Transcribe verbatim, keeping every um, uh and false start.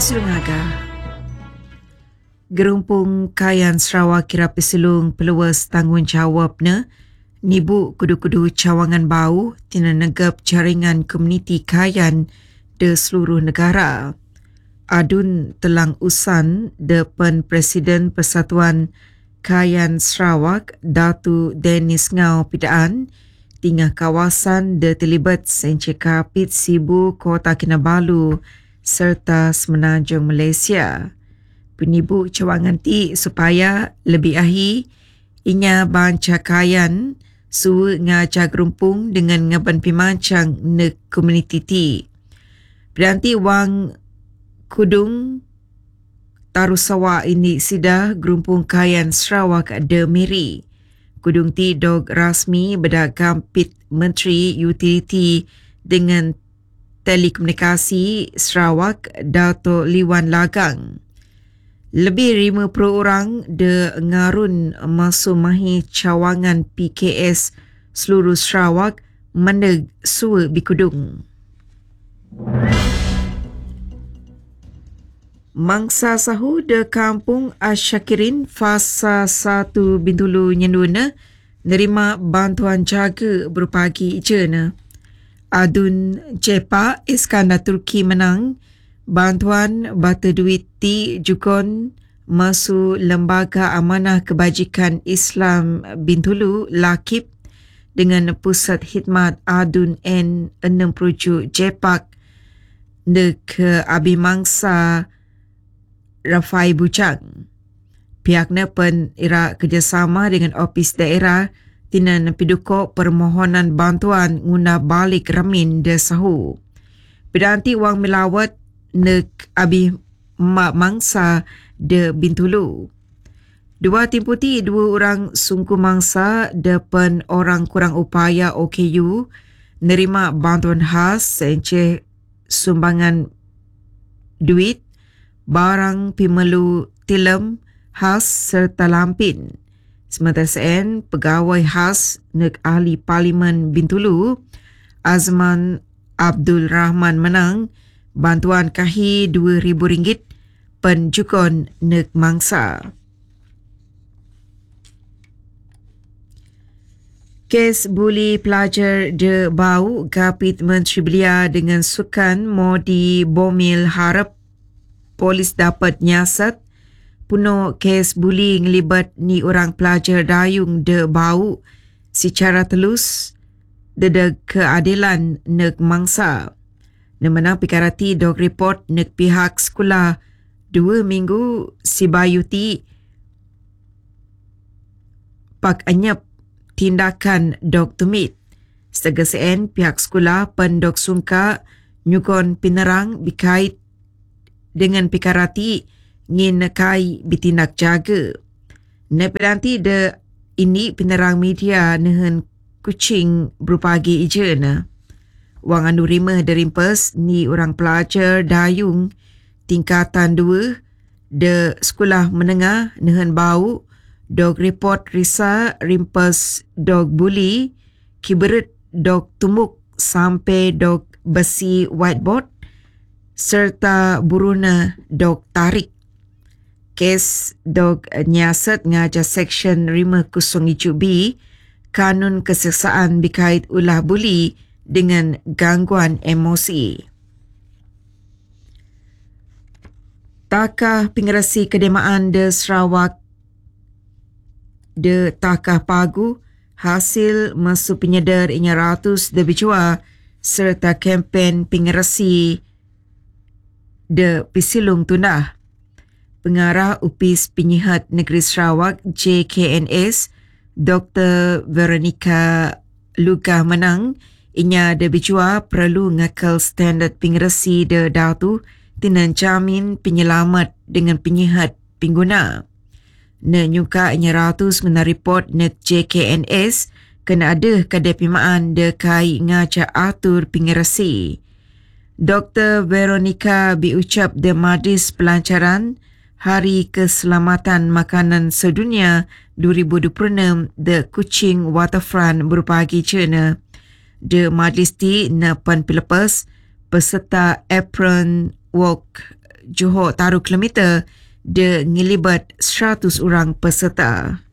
Pesulung Agah. Gerumpung Kayan Sarawak kira pesulung peluas tanggungjawabnya nibu kudu-kudu cawangan bau tina negap jaringan komuniti Kayan di seluruh negara. Adun telang usan depan Presiden Persatuan Kayan Sarawak Datu Dennis Ngau Pidaan tingah kawasan de terlibat sence Kapit Sibu Kota Kinabalu serta Semenanjung Malaysia. Penibu cawangan ti supaya lebih ahi inya banca Kayan suwe ngaca gerumpung dengan ngaban pimancang ne komuniti ti. Berarti wang kudung Tarusawa ini sida gerumpung Kayan Sarawak de Miri. Kudung ti dog rasmi berdagang pit Menteri Utiliti dengan Telekomunikasi Sarawak Dato' Liwan Lagang. Lebih lima puluh orang de ngarun masuk mahi cawangan P K S seluruh Sarawak meneg suwe bikudung. Mangsa sahu de kampung Asyakirin fasa satu Bintulu Nyenduna nerima bantuan jaga berpagi jena. Adun Jepa Iskandar Turki menang bantuan bata duit ti jukon masuk Lembaga Amanah Kebajikan Islam Bintulu Lakip dengan pusat khidmat Adun N enam puluh Jepak dek abi mangsa Rafai Bucang. Pihaknya pen ira kerjasama dengan opis daerah tinan pidukok permohonan bantuan guna balik ramin de sahu. Pedanti wang melawat nek abi mak mangsa de Bintulu. Dua tim putih dua orang sungku mangsa depan orang kurang upaya O K U nerima bantuan khas sence sumbangan duit, barang pimelu tilem khas serta lampin. Sementara sen pegawai khas nek ahli Parlimen Bintulu Azman Abdul Rahman menang bantuan kahi dua ribu ringgit penjukon nek mangsa. Kes buli pelajar de bau Kapit Menteri Belia dengan sukan Modi Bomil harap polis dapat nyiasat puno kes buli ngelibat ni orang pelajar dayung de bau secara telus dedeg keadilan nek mangsa. Nemenang pikarati dog report nek pihak sekolah dua minggu si bayu ti pak anyap tindakan dog tumit. Setegasaan pihak sekolah pendok sungka nyukon pinerang bikait dengan pikarati ngin kai bitindak jaga. Nepedanti de ini pinerang media nehen kucing berpagi ijena. Wang anu rimah derimpes ni orang pelajar dayung tingkatan dua de sekolah menengah nehen bau dog report risa rimpes dog buli kiberet dog tumuk sampai dog besi whiteboard serta buruna dog tarik. Kes dog nyiasat ngaja seksyen lima kosong tujuh B Kanun Keseksaan berkait ulah buli dengan gangguan emosi. Takah Pengerasi Kedemaan de Sarawak de Takah Pagu hasil masuk penyedar inya ratus de bijua serta kempen pengerasi de Pisilung Tundah. Pengarah Upis Penyihat Negeri Sarawak J K N S Doktor Veronica Luka menang inya de bijua perlu ngakal standard pengerasi de datu tinan jamin penyelamat dengan penyihat pengguna. Ne nyuka inya ratus guna report net J K N S kena ada kadai pimaan de kai ngaca atur pengerasi. Doktor Veronica biucap de Majlis Pelancaran Hari Keselamatan Makanan Sedunia dua ribu dua puluh enam de Kuching Waterfront berpagi cena. De majlis ti na pan pilepas peserta apron walk Johor Taruh Kilometer de ngelibat seratus orang peserta.